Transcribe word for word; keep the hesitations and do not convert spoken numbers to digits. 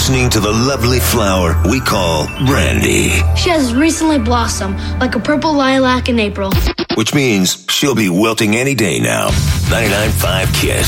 listening to the lovely flower we call Brandy. She has recently blossomed like a purple lilac in April. Which means she'll be wilting any day now. ninety-nine point five Kiss.